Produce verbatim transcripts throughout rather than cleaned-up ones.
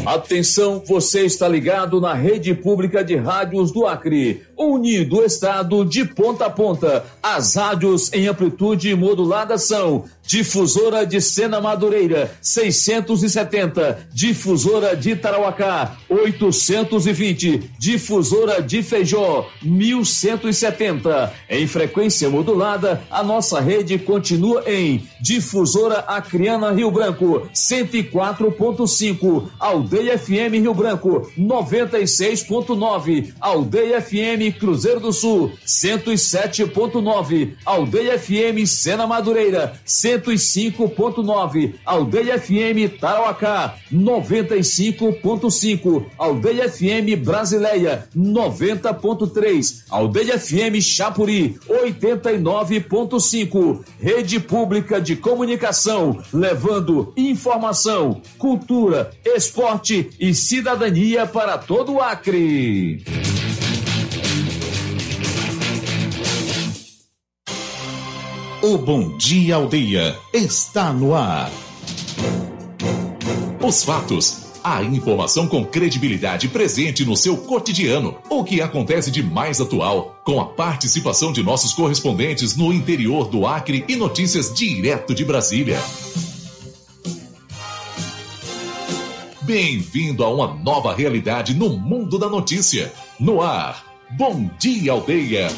Atenção, você está ligado na Rede Pública de Rádios do Acre, unindo o estado de ponta a ponta. As rádios em amplitude modulada são Difusora de Sena Madureira, seiscentos e setenta, Difusora de Tarauacá, oitocentos e vinte, Difusora de Feijó, mil cento e setenta. Em frequência modulada, a nossa rede continua em Difusora Acreana Rio Branco, cento e quatro ponto cinco, Aldeia F M Rio Branco, noventa e seis ponto nove, Aldeia F M Cruzeiro do Sul, cento e sete ponto nove, Aldeia F M Sena Madureira, cento e cinco ponto nove, Aldeia F M Tarauacá, noventa e cinco ponto cinco, Aldeia F M Brasileia, noventa ponto três, Aldeia F M Chapuri, oitenta e nove ponto cinco. Rede Pública de Comunicação, levando informação, cultura, esporte e cidadania para todo o Acre. O Bom Dia Aldeia está no ar. Os fatos, a informação com credibilidade presente no seu cotidiano. O que acontece de mais atual, com a participação de nossos correspondentes no interior do Acre e notícias direto de Brasília. Bem-vindo a uma nova realidade no mundo da notícia. No ar, Bom Dia Aldeia.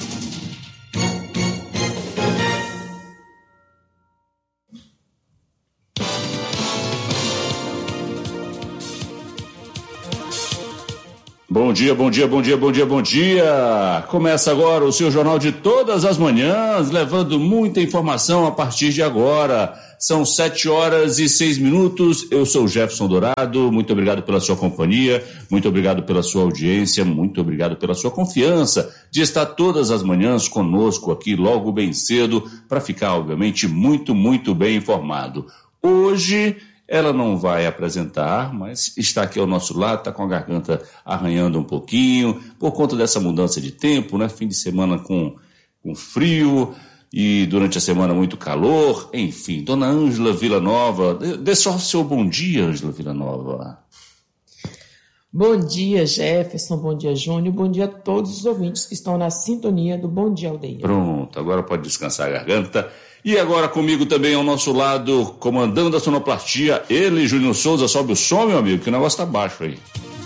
Bom dia, bom dia, bom dia, bom dia, bom dia. Começa agora o seu jornal de todas as manhãs, levando muita informação a partir de agora. São sete horas e seis minutos. Eu sou o Jefferson Dourado. Muito obrigado pela sua companhia, muito obrigado pela sua audiência, muito obrigado pela sua confiança de estar todas as manhãs conosco aqui logo bem cedo para ficar, obviamente, muito, muito bem informado. Hoje ela não vai apresentar, mas está aqui ao nosso lado, está com a garganta arranhando um pouquinho, por conta dessa mudança de tempo, né? Fim de semana com, com frio e durante a semana muito calor, enfim. Dona Ângela Villanova, dê só o seu bom dia, Ângela Villanova. Bom dia, Jefferson, bom dia, Júnior, bom dia a todos os ouvintes que estão na sintonia do Bom Dia Aldeia. Pronto, agora pode descansar a garganta. E agora comigo também ao nosso lado, comandando a sonoplastia, ele, Júnior Souza. Sobe o som, meu amigo, que o negócio tá baixo aí.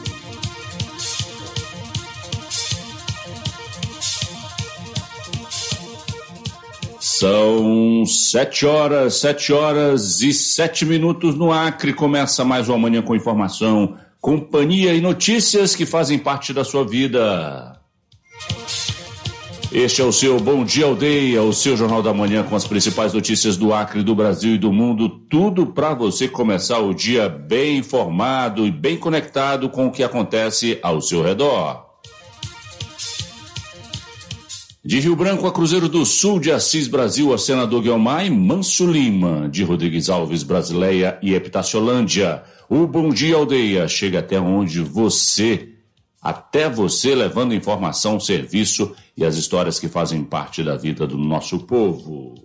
São sete horas, sete horas e sete minutos no Acre. Começa mais uma manhã com informação, companhia e notícias que fazem parte da sua vida. Este é o seu Bom Dia Aldeia, o seu Jornal da Manhã com as principais notícias do Acre, do Brasil e do mundo. Tudo para você começar o dia bem informado e bem conectado com o que acontece ao seu redor. De Rio Branco a Cruzeiro do Sul, de Assis Brasil a Senador Guiomar e Manso Lima, de Rodrigues Alves, Brasileia e Epitaciolândia. O Bom Dia Aldeia chega até onde você, até você levando informação, serviço e as histórias que fazem parte da vida do nosso povo.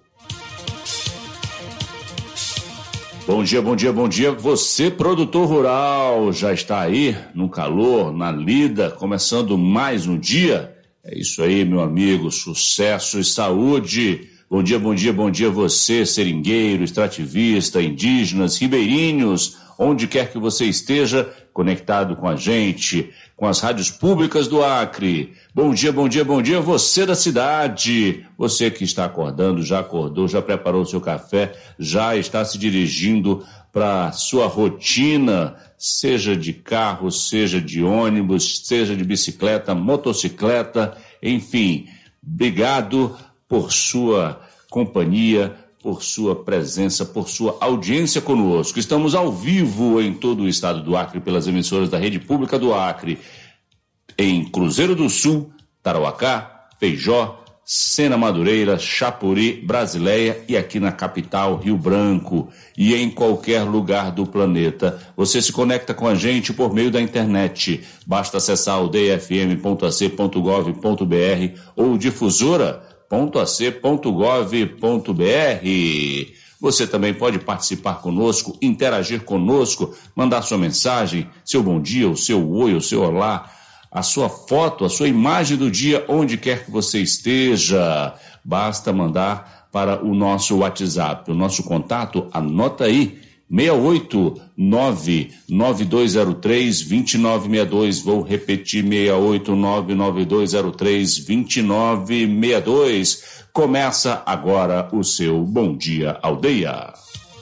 Bom dia, bom dia, bom dia. Você, produtor rural, já está aí no calor, na lida, começando mais um dia. É isso aí, meu amigo, sucesso e saúde. Bom dia, bom dia, bom dia você, seringueiro, extrativista, indígenas, ribeirinhos, onde quer que você esteja, conectado com a gente, com as rádios públicas do Acre. Bom dia, bom dia, bom dia, você da cidade, você que está acordando, já acordou, já preparou o seu café, já está se dirigindo para sua rotina, seja de carro, seja de ônibus, seja de bicicleta, motocicleta, enfim, obrigado por sua companhia, por sua presença, por sua audiência conosco. Estamos ao vivo em todo o estado do Acre pelas emissoras da Rede Pública do Acre, em Cruzeiro do Sul, Tarauacá, Feijó, Sena Madureira, Chapuri, Brasileia e aqui na capital, Rio Branco, e em qualquer lugar do planeta. Você se conecta com a gente por meio da internet. Basta acessar aldeia f m ponto a c ponto gov ponto b r ou difusora ponto a c ponto gov ponto b r. Você também pode participar conosco, interagir conosco, mandar sua mensagem, seu bom dia, o seu oi, o seu olá, a sua foto, a sua imagem do dia, onde quer que você esteja. Basta mandar para o nosso WhatsApp. O nosso contato, anota aí, seis oito nove nove dois zero três dois nove seis dois. Vou repetir, seis oito nove nove dois zero três dois nove seis dois. Começa agora o seu Bom Dia Aldeia.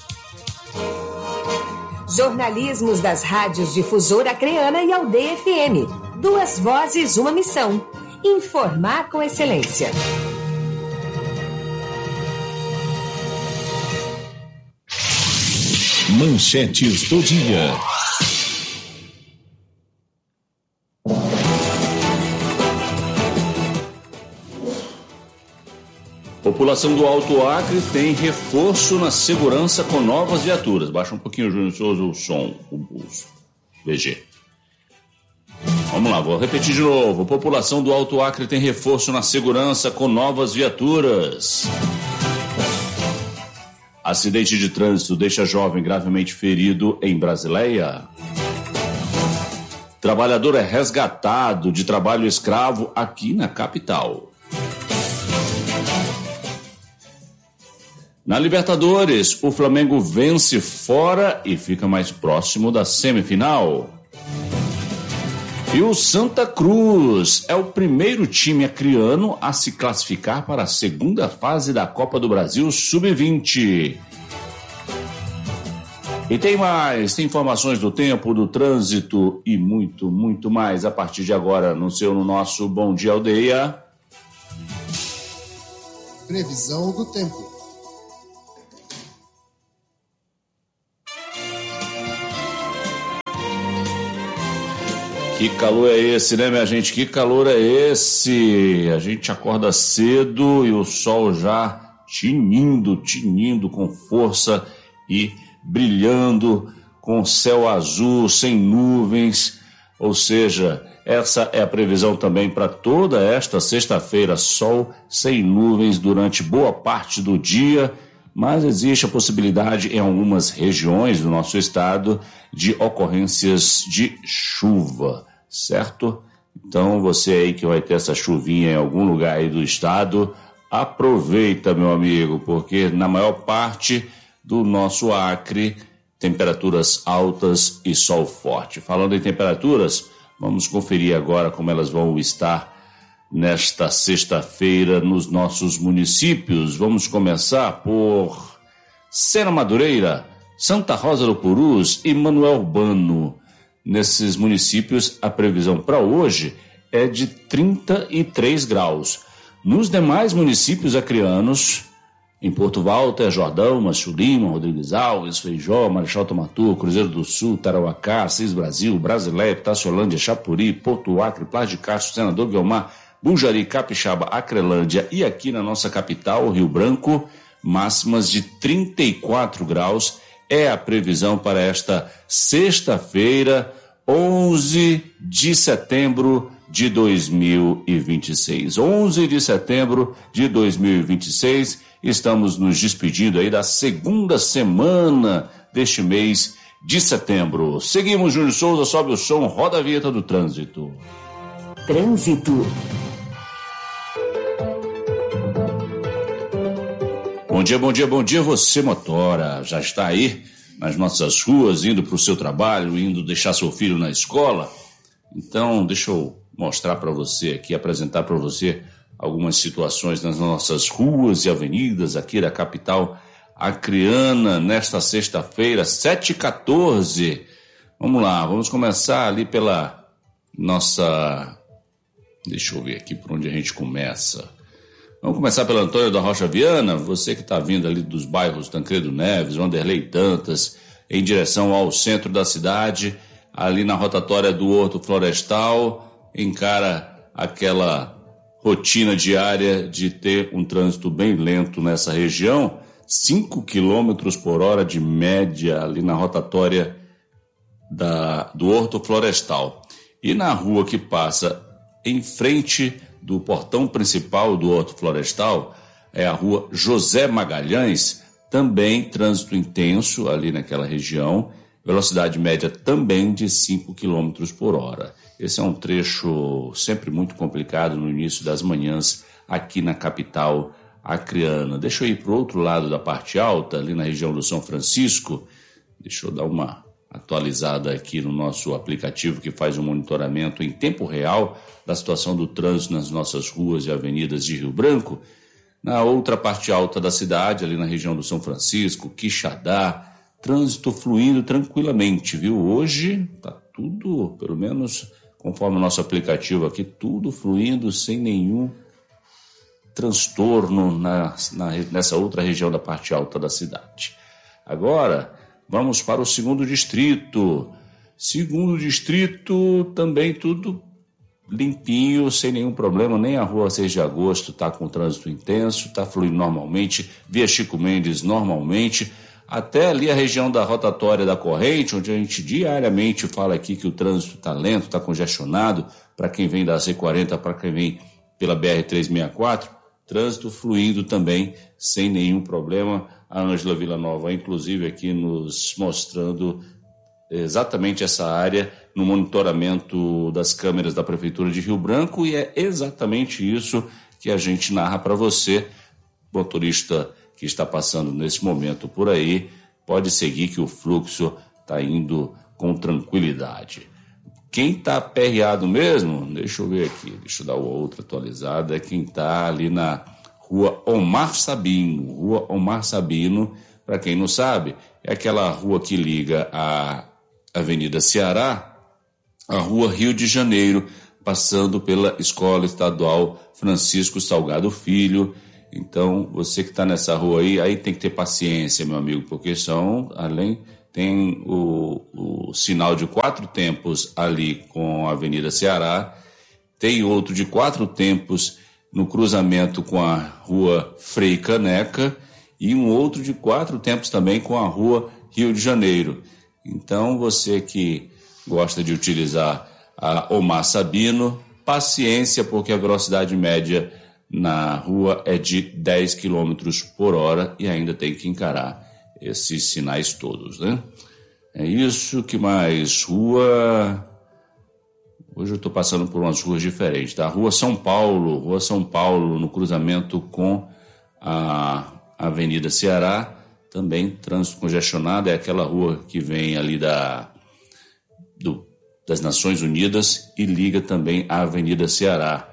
Jornalismos das rádios Difusora Acreana e Aldeia F M. Duas vozes, uma missão. Informar com excelência. Manchetes do dia. População do Alto Acre tem reforço na segurança com novas viaturas. Baixa um pouquinho, Júnior Souza, o som, o pulso. V G. Vamos lá, vou repetir de novo. População do Alto Acre tem reforço na segurança com novas viaturas. Acidente de trânsito deixa jovem gravemente ferido em Brasileia. Trabalhador é resgatado de trabalho escravo aqui na capital. Na Libertadores, o Flamengo vence fora e fica mais próximo da semifinal. E o Santa Cruz é o primeiro time acreano a se classificar para a segunda fase da Copa do Brasil sub vinte. E tem mais, tem informações do tempo, do trânsito e muito, muito mais a partir de agora no seu, no nosso Bom Dia Aldeia. Previsão do tempo. Que calor é esse, né, minha gente? Que calor é esse? A gente acorda cedo e o sol já tinindo, tinindo com força e brilhando com céu azul, sem nuvens. Ou seja, essa é a previsão também para toda esta sexta-feira. Sol sem nuvens durante boa parte do dia, mas existe a possibilidade em algumas regiões do nosso estado de ocorrências de chuva, certo? Então você aí que vai ter essa chuvinha em algum lugar aí do estado, aproveita, meu amigo, porque na maior parte do nosso Acre, temperaturas altas e sol forte. Falando em temperaturas, vamos conferir agora como elas vão estar nesta sexta-feira nos nossos municípios. Vamos começar por Sena Madureira, Santa Rosa do Purus e Manuel Urbano. Nesses municípios, a previsão para hoje é de trinta e três graus. Nos demais municípios acreanos, em Porto Walter, Jordão, Machu Lima, Rodrigues Alves, Feijó, Marechal Tamatu, Cruzeiro do Sul, Tarauacá, Assis Brasil, Brasileia, Taciolândia, Chapuri, Porto Acre, Paz de Castro, Senador Guiomar, Bujari, Capixaba, Acrelândia e aqui na nossa capital, Rio Branco, máximas de trinta e quatro graus. É a previsão para esta sexta-feira, onze de setembro de dois mil e vinte e seis. onze de setembro de dois mil e vinte e seis, estamos nos despedindo aí da segunda semana deste mês de setembro. Seguimos, Júnior Souza, sobe o som, roda a vinheta do trânsito. Trânsito. Bom dia, bom dia, bom dia, você motora, já está aí nas nossas ruas, indo para o seu trabalho, indo deixar seu filho na escola? Então, deixa eu mostrar para você aqui, apresentar para você algumas situações nas nossas ruas e avenidas aqui da capital acreana, nesta sexta-feira, sete e quatorze. Vamos lá, vamos começar ali pela nossa... Deixa eu ver aqui por onde a gente começa. Vamos começar pela Antônio da Rocha Viana, você que está vindo ali dos bairros Tancredo Neves, Vanderlei Dantas, em direção ao centro da cidade, ali na rotatória do Horto Florestal, encara aquela rotina diária de ter um trânsito bem lento nessa região, cinco quilômetros por hora de média ali na rotatória da, do Horto Florestal. E na rua que passa em frente do portão principal do Horto Florestal, é a rua José Magalhães, também trânsito intenso ali naquela região, velocidade média também de cinco quilômetros por hora. Esse é um trecho sempre muito complicado no início das manhãs aqui na capital acreana. Deixa eu ir para o outro lado da parte alta, ali na região do São Francisco. Deixa eu dar uma atualizada aqui no nosso aplicativo que faz um monitoramento em tempo real da situação do trânsito nas nossas ruas e avenidas de Rio Branco. Na outra parte alta da cidade, ali na região do São Francisco, Quixadá, trânsito fluindo tranquilamente, viu? Hoje está tudo, pelo menos conforme o nosso aplicativo aqui, tudo fluindo sem nenhum transtorno na, na, nessa outra região da parte alta da cidade. Agora, vamos para o segundo distrito. Segundo distrito, também tudo limpinho, sem nenhum problema, nem a rua seis de agosto está com trânsito intenso, está fluindo normalmente, via Chico Mendes normalmente, até ali a região da rotatória da corrente, onde a gente diariamente fala aqui que o trânsito está lento, está congestionado, para quem vem da C quarenta, para quem vem pela B R trezentos e sessenta e quatro, trânsito fluindo também, sem nenhum problema. A Ângela Villanova, inclusive, aqui nos mostrando exatamente essa área no monitoramento das câmeras da Prefeitura de Rio Branco, e é exatamente isso que a gente narra para você, motorista que está passando nesse momento por aí, pode seguir que o fluxo está indo com tranquilidade. Quem está aperreado mesmo, deixa eu ver aqui, deixa eu dar outra atualizada, é quem está ali na Rua Omar Sabino. Rua Omar Sabino, para quem não sabe, é aquela rua que liga a Avenida Ceará à Rua Rio de Janeiro, passando pela Escola Estadual Francisco Salgado Filho. Então, você que está nessa rua aí, aí tem que ter paciência, meu amigo, porque são, além, tem o, o sinal de quatro tempos ali com a Avenida Ceará, tem outro de quatro tempos no cruzamento com a Rua Frei Caneca e um outro de quatro tempos também com a Rua Rio de Janeiro. Então, você que gosta de utilizar a Omar Sabino, paciência, porque a velocidade média na rua é de dez quilômetros por hora e ainda tem que encarar esses sinais todos, né? É isso, que mais? Rua... Hoje eu estou passando por umas ruas diferentes, tá? Rua São Paulo, Rua São Paulo, no cruzamento com a Avenida Ceará, também trânsito congestionado, é aquela rua que vem ali da, do, das Nações Unidas e liga também à Avenida Ceará.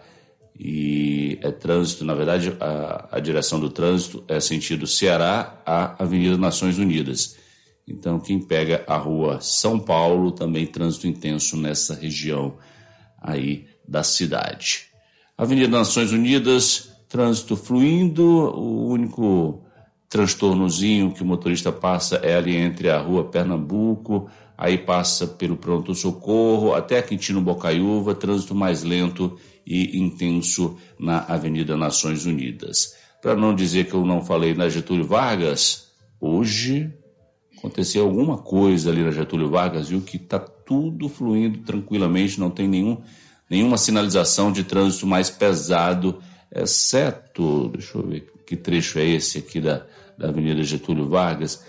E é trânsito, na verdade, a, a direção do trânsito é sentido Ceará à Avenida Nações Unidas. Então, quem pega a Rua São Paulo, também trânsito intenso nessa região aí da cidade. Avenida Nações Unidas, trânsito fluindo, o único transtornozinho que o motorista passa é ali entre a Rua Pernambuco, aí passa pelo Pronto-Socorro, até a Quintino Bocaiúva, trânsito mais lento e intenso na Avenida Nações Unidas. Para não dizer que eu não falei na Getúlio Vargas, hoje aconteceu alguma coisa ali na Getúlio Vargas, viu, que está tudo fluindo tranquilamente, não tem nenhum, nenhuma sinalização de trânsito mais pesado, exceto, deixa eu ver que trecho é esse aqui da, da Avenida Getúlio Vargas,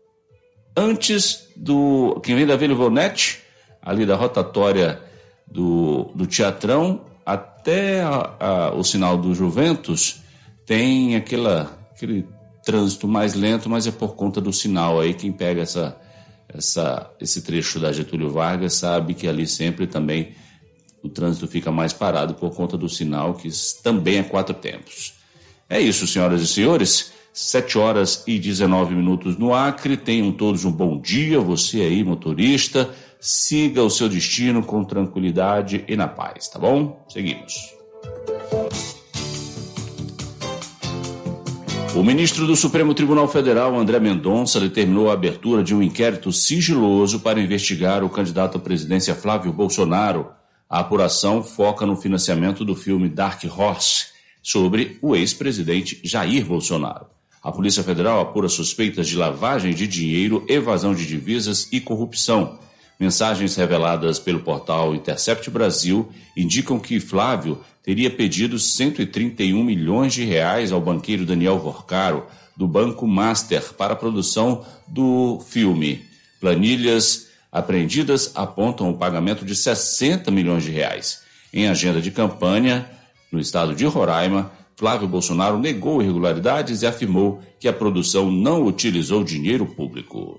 antes do, quem vem da Vila Ivonete, ali da rotatória do, do Teatrão, até a, a, o sinal do Juventus, tem aquela, aquele trânsito mais lento, mas é por conta do sinal aí. Quem pega essa, essa, esse trecho da Getúlio Vargas sabe que ali sempre também o trânsito fica mais parado por conta do sinal, que também é quatro tempos. É isso, senhoras e senhores, sete horas e dezenove minutos no Acre. Tenham todos um bom dia, você aí, motorista, siga o seu destino com tranquilidade e na paz, tá bom? Seguimos. O ministro do Supremo Tribunal Federal, André Mendonça, determinou a abertura de um inquérito sigiloso para investigar o candidato à presidência Flávio Bolsonaro. A apuração foca no financiamento do filme Dark Horse, sobre o ex-presidente Jair Bolsonaro. A Polícia Federal apura suspeitas de lavagem de dinheiro, evasão de divisas e corrupção. Mensagens reveladas pelo portal Intercept Brasil indicam que Flávio teria pedido cento e trinta e um milhões de reais ao banqueiro Daniel Vorcaro, do Banco Master, para a produção do filme. Planilhas apreendidas apontam o pagamento de sessenta milhões de reais. Em agenda de campanha, no estado de Roraima, Flávio Bolsonaro negou irregularidades e afirmou que a produção não utilizou dinheiro público.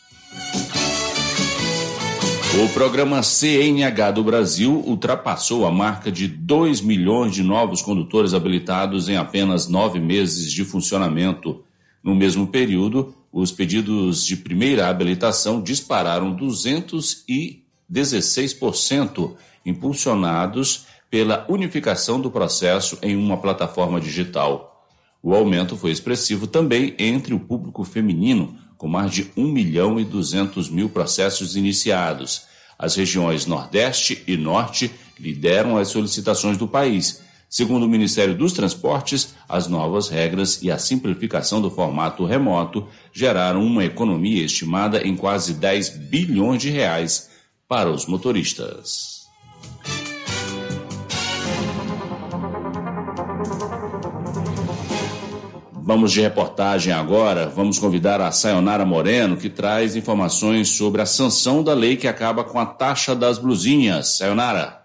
O programa C N H do Brasil ultrapassou a marca de dois milhões de novos condutores habilitados em apenas nove meses de funcionamento. No mesmo período, os pedidos de primeira habilitação dispararam duzentos e dezesseis por cento, impulsionados pela unificação do processo em uma plataforma digital. O aumento foi expressivo também entre o público feminino, com mais de um milhão e duzentos mil processos iniciados. As regiões Nordeste e Norte lideram as solicitações do país. Segundo o Ministério dos Transportes, as novas regras e a simplificação do formato remoto geraram uma economia estimada em quase dez bilhões de reais para os motoristas. Vamos de reportagem agora. Vamos convidar a Sayonara Moreno, que traz informações sobre a sanção da lei que acaba com a taxa das blusinhas. Sayonara.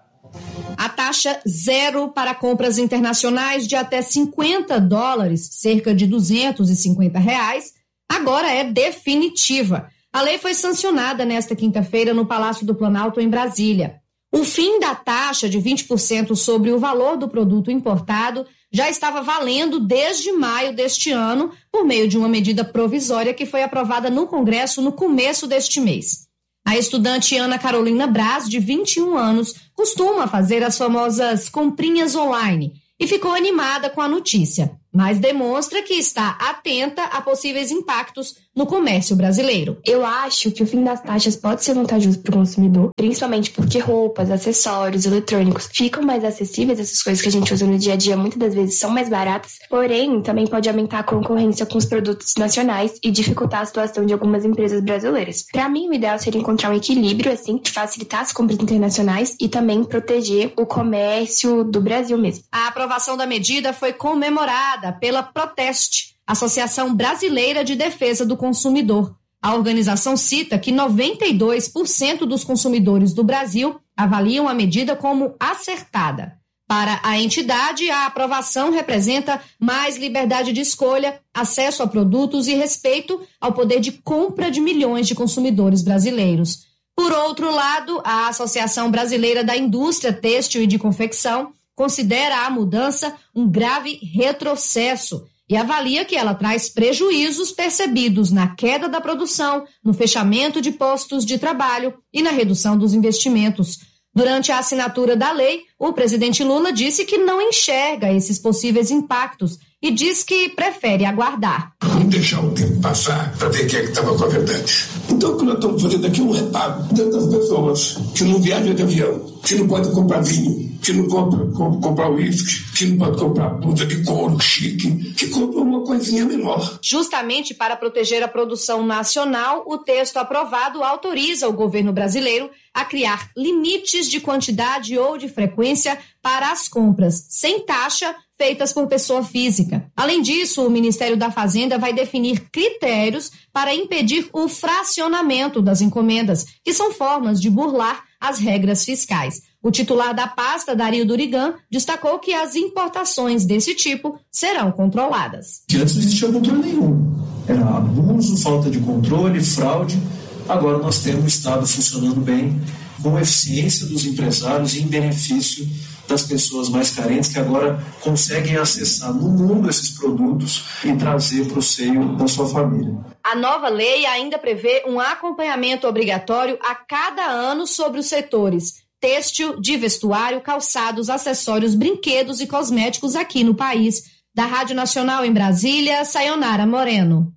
A taxa zero para compras internacionais de até cinquenta dólares, cerca de duzentos e cinquenta reais, agora é definitiva. A lei foi sancionada nesta quinta-feira no Palácio do Planalto, em Brasília. O fim da taxa de vinte por cento sobre o valor do produto importado já estava valendo desde maio deste ano, por meio de uma medida provisória que foi aprovada no Congresso no começo deste mês. A estudante Ana Carolina Braz, de vinte e um anos, costuma fazer as famosas comprinhas online e ficou animada com a notícia, mas demonstra que está atenta a possíveis impactos no comércio brasileiro. Eu acho que o fim das taxas pode ser vantajoso para o consumidor, principalmente porque roupas, acessórios, eletrônicos ficam mais acessíveis, essas coisas que a gente usa no dia a dia muitas das vezes são mais baratas, porém também pode aumentar a concorrência com os produtos nacionais e dificultar a situação de algumas empresas brasileiras. Para mim, o ideal seria encontrar um equilíbrio, assim, de facilitar as compras internacionais e também proteger o comércio do Brasil mesmo. A aprovação da medida foi comemorada pela Proteste, Associação Brasileira de Defesa do Consumidor. A organização cita que noventa e dois por cento dos consumidores do Brasil avaliam a medida como acertada. Para a entidade, a aprovação representa mais liberdade de escolha, acesso a produtos e respeito ao poder de compra de milhões de consumidores brasileiros. Por outro lado, a Associação Brasileira da Indústria Têxtil e de Confecção considera a mudança um grave retrocesso e avalia que ela traz prejuízos percebidos na queda da produção, no fechamento de postos de trabalho e na redução dos investimentos. Durante a assinatura da lei, o presidente Lula disse que não enxerga esses possíveis impactos e diz que prefere aguardar. Vamos deixar o tempo passar para ver quem é que estava com a verdade. Então, o que nós estamos fazendo aqui é um repago das pessoas que não viajam de avião, que não podem comprar vinho, que não compra, compra, comprar uísque, que não pode comprar blusa de couro chique, que compra uma coisinha menor. Justamente para proteger a produção nacional, o texto aprovado autoriza o governo brasileiro a criar limites de quantidade ou de frequência para as compras sem taxa feitas por pessoa física. Além disso, o Ministério da Fazenda vai definir critérios para impedir o fracionamento das encomendas, que são formas de burlar as regras fiscais. O titular da pasta, Dario Durigan, destacou que as importações desse tipo serão controladas. Que antes não existia controle nenhum. Era abuso, falta de controle, fraude. Agora nós temos o Estado funcionando bem, com eficiência dos empresários e em benefício das pessoas mais carentes que agora conseguem acessar no mundo esses produtos e trazer para o seio da sua família. A nova lei ainda prevê um acompanhamento obrigatório a cada ano sobre os setores têxtil, de vestuário, calçados, acessórios, brinquedos e cosméticos aqui no país. Da Rádio Nacional em Brasília, Sayonara Moreno.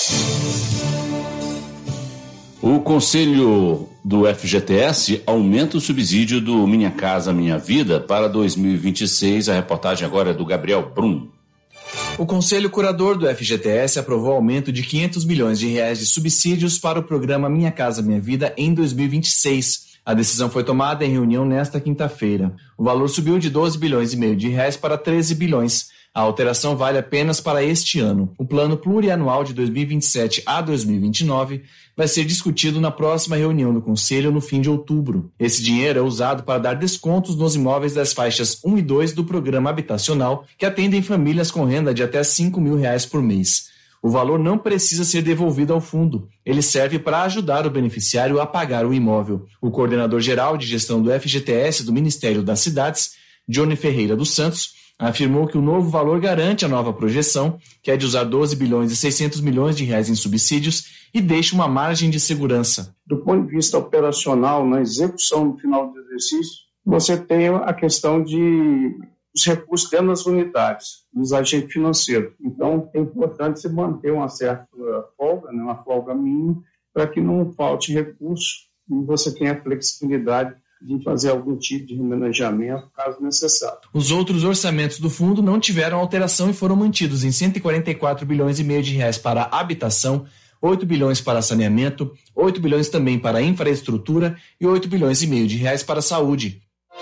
O Conselho do F G T S aumenta o subsídio do Minha Casa Minha Vida para dois mil e vinte e seis. A reportagem agora é do Gabriel Brum. O Conselho Curador do F G T S aprovou aumento de quinhentos milhões de reais de subsídios para o programa Minha Casa Minha Vida em dois mil e vinte e seis. A decisão foi tomada em reunião nesta quinta-feira. O valor subiu de doze bilhões e meio de reais para treze bilhões. A alteração vale apenas para este ano. O plano plurianual de dois mil e vinte e sete a dois mil e vinte e nove vai ser discutido na próxima reunião do Conselho no fim de outubro. Esse dinheiro é usado para dar descontos nos imóveis das faixas um e dois do programa habitacional, que atendem famílias com renda de até cinco mil reais por mês. O valor não precisa ser devolvido ao fundo. Ele serve para ajudar o beneficiário a pagar o imóvel. O coordenador-geral de gestão do F G T S do Ministério das Cidades, Johnny Ferreira dos Santos, afirmou que o novo valor garante a nova projeção, que é de usar doze bilhões e seiscentos milhões de reais em subsídios, e deixa uma margem de segurança. Do ponto de vista operacional, na execução no final do exercício, você tem a questão de os recursos dentro das unidades, dos agentes financeiros. Então, é importante você manter uma certa folga, né, uma folga mínima, para que não falte recurso e você tenha flexibilidade de fazer algum tipo de remanejamento, caso necessário. Os outros orçamentos do fundo não tiveram alteração e foram mantidos em cento e quarenta e quatro bilhões e meio de reais para habitação, oito bilhões para saneamento, oito bilhões também para infraestrutura e oito bilhões e meio de reais para saúde.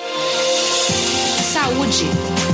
Saúde.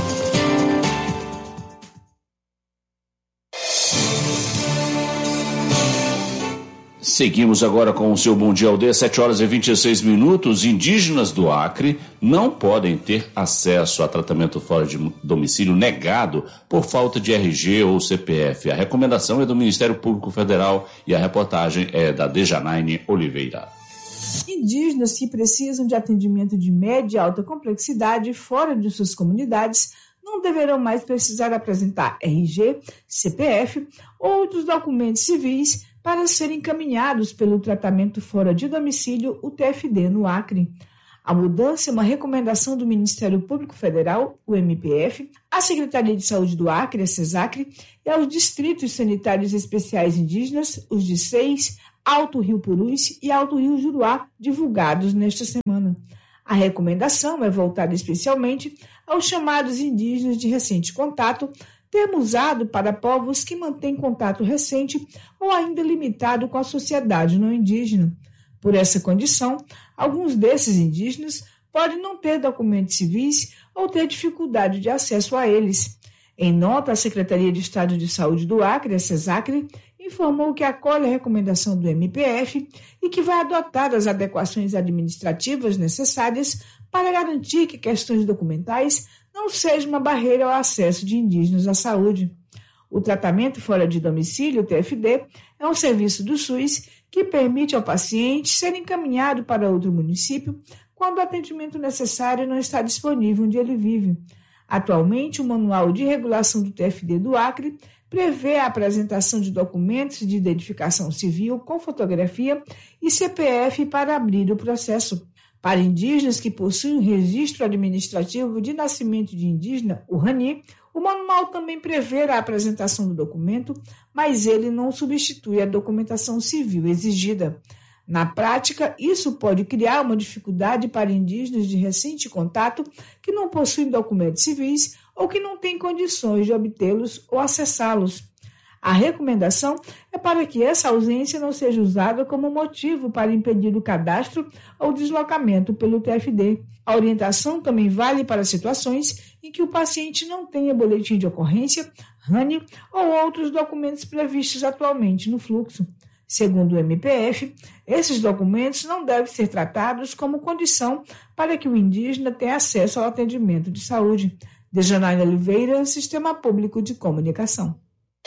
Seguimos agora com o seu Bom Dia Aldeia, sete horas e vinte e seis minutos. Indígenas do Acre não podem ter acesso a tratamento fora de domicílio negado por falta de R G ou C P F. A recomendação é do Ministério Público Federal e a reportagem é da Dejanaine Oliveira. Indígenas que precisam de atendimento de média e alta complexidade fora de suas comunidades não deverão mais precisar apresentar R G, C P F ou outros documentos civis para serem encaminhados pelo tratamento fora de domicílio, o T F D, no Acre. A mudança é uma recomendação do Ministério Público Federal, o M P F, à Secretaria de Saúde do Acre, a SESACRE, e aos Distritos Sanitários Especiais Indígenas, os D I seis, Alto Rio Purus e Alto Rio Juruá, divulgados nesta semana. A recomendação é voltada especialmente aos chamados indígenas de recente contato, termo usado para povos que mantêm contato recente ou ainda limitado com a sociedade não indígena. Por essa condição, alguns desses indígenas podem não ter documentos civis ou ter dificuldade de acesso a eles. Em nota, a Secretaria de Estado de Saúde do Acre, a SESACRE, informou que acolhe a recomendação do M P F e que vai adotar as adequações administrativas necessárias para garantir que questões documentais não seja uma barreira ao acesso de indígenas à saúde. O tratamento fora de domicílio, o T F D, é um serviço do SUS que permite ao paciente ser encaminhado para outro município quando o atendimento necessário não está disponível onde ele vive. Atualmente, o Manual de Regulação do T F D do Acre prevê a apresentação de documentos de identificação civil com fotografia e C P F para abrir o processo. Para indígenas que possuem registro administrativo de nascimento de indígena, o RANI, o manual também prevê a apresentação do documento, mas ele não substitui a documentação civil exigida. Na prática, isso pode criar uma dificuldade para indígenas de recente contato que não possuem documentos civis ou que não têm condições de obtê-los ou acessá-los. A recomendação é para que essa ausência não seja usada como motivo para impedir o cadastro ou deslocamento pelo T F D. A orientação também vale para situações em que o paciente não tenha boletim de ocorrência, RANI ou outros documentos previstos atualmente no fluxo. Segundo o M P F, esses documentos não devem ser tratados como condição para que o indígena tenha acesso ao atendimento de saúde. Dejanaine Oliveira, Sistema Público de Comunicação.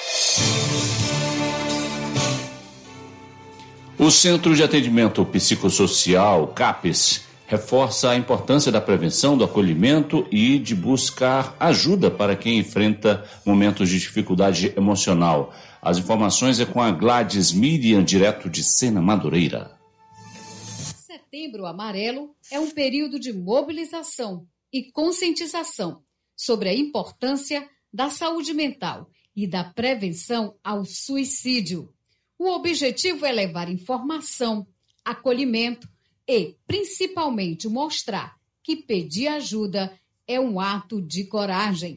O Centro de Atendimento Psicossocial, CAPES, reforça a importância da prevenção, do acolhimento e de buscar ajuda para quem enfrenta momentos de dificuldade emocional. As informações é com a Gladys Miriam, direto de Sena Madureira. Setembro Amarelo é um período de mobilização e conscientização sobre a importância da saúde mental e da prevenção ao suicídio. O objetivo é levar informação, acolhimento e, principalmente, mostrar que pedir ajuda é um ato de coragem.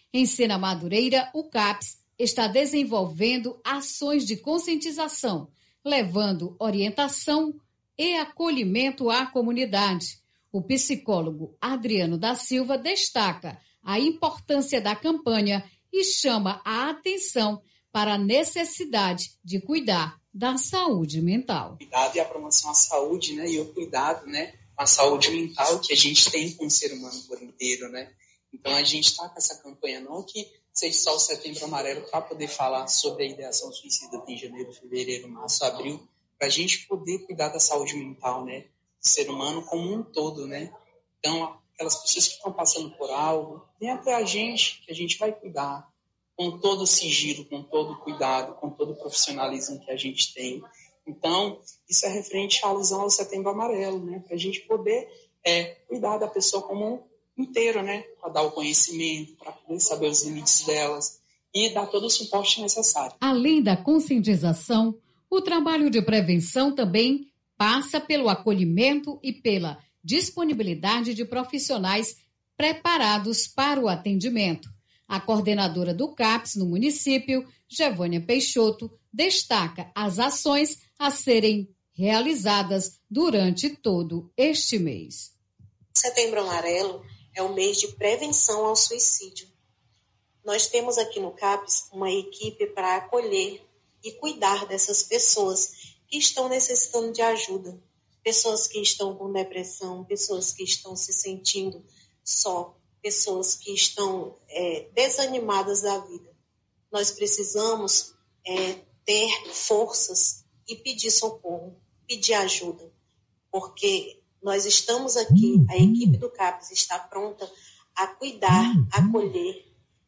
Em Sena Madureira, o CAPS está desenvolvendo ações de conscientização, levando orientação e acolhimento à comunidade. O psicólogo Adriano da Silva destaca a importância da campanha e chama a atenção para a necessidade de cuidar da saúde mental. O cuidado e a promoção à saúde, né, e o cuidado, né, com a saúde mental que a gente tem com o ser humano por inteiro, né? Então a gente está com essa campanha, não que seja só o Setembro Amarelo para poder falar sobre a ideação suicida em janeiro, fevereiro, março, abril, para a gente poder cuidar da saúde mental, né, do ser humano como um todo, né? Então aquelas pessoas que estão passando por algo, vem até a gente, que a gente vai cuidar com todo o sigilo, com todo o cuidado, com todo o profissionalismo que a gente tem. Então, isso é referente à alusão ao Setembro Amarelo, né? Para a gente poder é, cuidar da pessoa como um inteiro, né? Para dar o conhecimento, para poder saber os limites delas e dar todo o suporte necessário. Além da conscientização, o trabalho de prevenção também passa pelo acolhimento e pela disponibilidade de profissionais preparados para o atendimento. A coordenadora do CAPS no município, Gevânia Peixoto, destaca as ações a serem realizadas durante todo este mês. Setembro Amarelo é o mês de prevenção ao suicídio. Nós temos aqui no CAPS uma equipe para acolher e cuidar dessas pessoas que estão necessitando de ajuda. Pessoas que estão com depressão, pessoas que estão se sentindo só, pessoas que estão é, desanimadas da vida. Nós precisamos é, ter forças e pedir socorro, pedir ajuda, porque nós estamos aqui, a equipe do CAPS está pronta a cuidar, a acolher,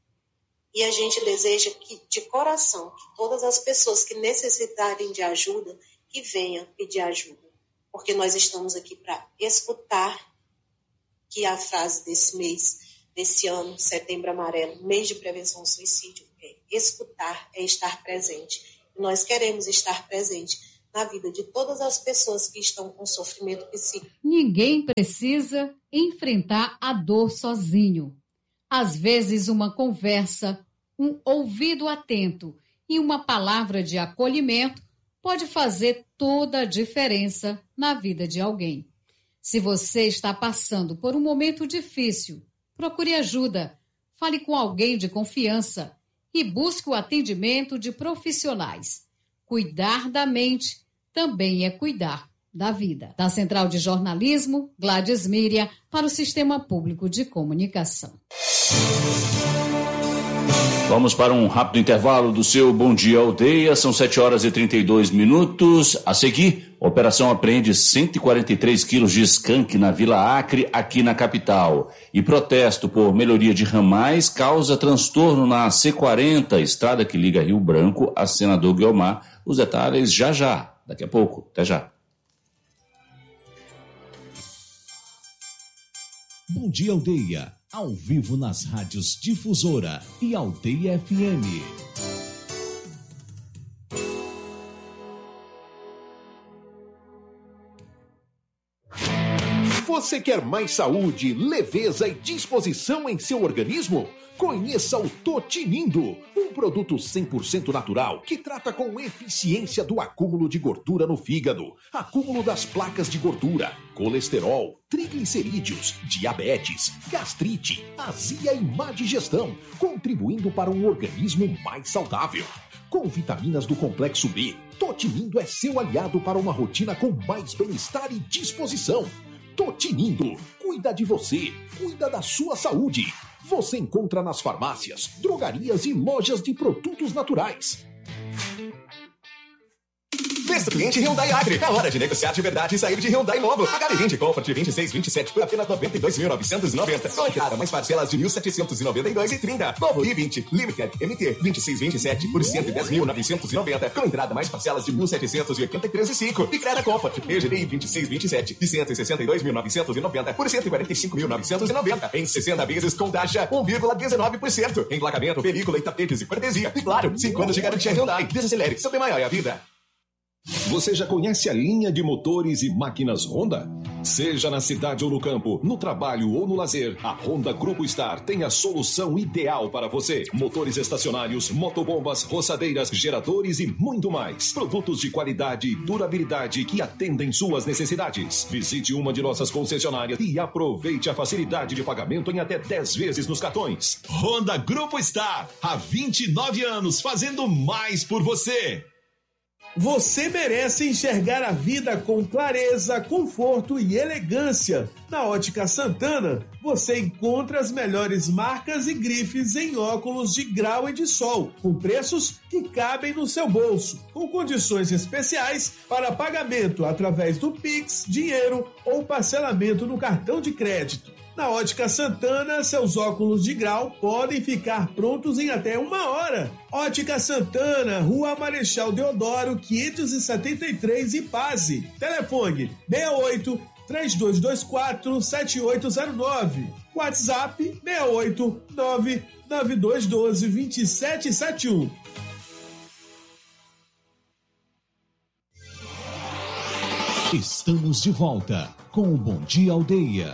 e a gente deseja que, de coração, que todas as pessoas que necessitarem de ajuda, que venham pedir ajuda, porque nós estamos aqui para escutar, que é a frase desse mês, desse ano, Setembro Amarelo, mês de prevenção ao suicídio, é escutar, é estar presente. E nós queremos estar presente na vida de todas as pessoas que estão com sofrimento psíquico. Ninguém precisa enfrentar a dor sozinho. Às vezes, uma conversa, um ouvido atento e uma palavra de acolhimento pode fazer toda a diferença na vida de alguém. Se você está passando por um momento difícil, procure ajuda, fale com alguém de confiança e busque o atendimento de profissionais. Cuidar da mente também é cuidar da vida. Da Central de Jornalismo, Gladys Míria, para o Sistema Público de Comunicação. Vamos para um rápido intervalo do seu Bom Dia Aldeia. São sete horas e trinta e dois minutos. A seguir, a operação apreende cento e quarenta e três quilos de skunk na Vila Acre, aqui na capital. E protesto por melhoria de ramais causa transtorno na C quarenta, estrada que liga Rio Branco a Senador Guiomar. Os detalhes já já, daqui a pouco. Até já. Bom Dia Aldeia, ao vivo nas rádios Difusora e Aldeia F M. Você quer mais saúde, leveza e disposição em seu organismo? Conheça o Totinindo, um produto cem por cento natural que trata com eficiência do acúmulo de gordura no fígado, acúmulo das placas de gordura, colesterol, triglicerídeos, diabetes, gastrite, azia e má digestão, contribuindo para um organismo mais saudável. Com vitaminas do complexo B, Totinindo é seu aliado para uma rotina com mais bem-estar e disposição. Totinindo, cuida de você, cuida da sua saúde. Você encontra nas farmácias, drogarias e lojas de produtos naturais. Festa cliente Hyundai Acre. É hora de negociar de verdade e sair de Hyundai novo. H D vinte Comfort vinte e seis, vinte e sete por apenas noventa e dois mil novecentos e noventa. Com entrada mais parcelas de mil setecentos e noventa e dois reais e trinta. Novo i vinte Limited M T vinte e seis, vinte e sete por cento e dez mil novecentos e noventa. Com entrada mais parcelas de mil setecentos e oitenta e três reais e cinco. E Creda Comfort E G D I vinte e seis, vinte e sete de cento e sessenta e dois mil novecentos e noventa por cento e quarenta e cinco mil novecentos e noventa. Em sessenta vezes com taxa um vírgula dezenove por cento. Emplacamento, película e tapetes e cortesia. E claro, cinco anos de garantia Hyundai. Desacelere, seu bem maior é a vida. Você já conhece a linha de motores e máquinas Honda? Seja na cidade ou no campo, no trabalho ou no lazer, a Honda Grupo Star tem a solução ideal para você. Motores estacionários, motobombas, roçadeiras, geradores e muito mais. Produtos de qualidade e durabilidade que atendem suas necessidades. Visite uma de nossas concessionárias e aproveite a facilidade de pagamento em até dez vezes nos cartões. Honda Grupo Star, há vinte e nove anos fazendo mais por você. Você merece enxergar a vida com clareza, conforto e elegância. Na Ótica Santana, você encontra as melhores marcas e grifes em óculos de grau e de sol, com preços que cabem no seu bolso, com condições especiais para pagamento através do Pix, dinheiro ou parcelamento no cartão de crédito. Na Ótica Santana, seus óculos de grau podem ficar prontos em até uma hora. Ótica Santana, Rua Marechal Deodoro, quinhentos e setenta e três, Ipase. Telefone seis oito, três dois dois quatro, sete oito zero nove. WhatsApp seis oito, nove nove dois um dois, dois sete sete um. Estamos de volta com o Bom Dia Aldeia.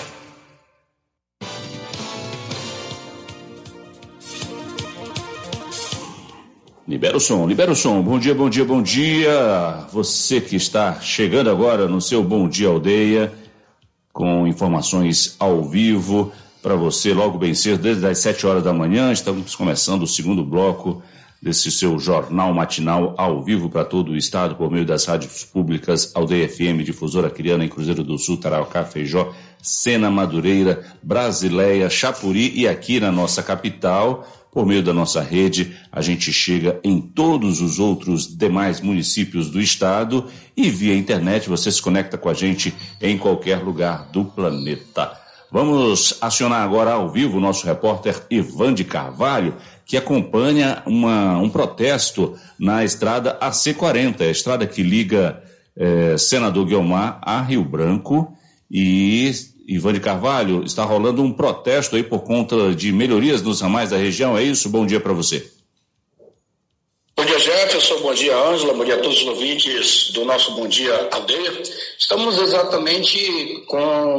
Libera o som, libera o som. Bom dia, bom dia, bom dia. Você que está chegando agora no seu Bom Dia Aldeia, com informações ao vivo para você logo bem cedo, desde as sete horas da manhã. Estamos começando o segundo bloco desse seu jornal matinal ao vivo para todo o estado, por meio das rádios públicas Aldeia F M, Difusora Acreana em Cruzeiro do Sul, Tarauacá, Feijó, Sena, Madureira, Brasileia, Chapuri e aqui na nossa capital. Por meio da nossa rede, a gente chega em todos os outros demais municípios do estado e via internet você se conecta com a gente em qualquer lugar do planeta. Vamos acionar agora ao vivo o nosso repórter Ivan de Carvalho, que acompanha uma, um protesto na estrada A C quarenta, a estrada que liga eh, Senador Guiomar a Rio Branco. E Ivan de Carvalho, está rolando um protesto aí por conta de melhorias nos ramais da região, é isso? Bom dia para você. Bom dia, Jefferson, bom dia, Ângela, bom dia a todos os ouvintes do nosso Bom Dia Aldeia. Estamos exatamente com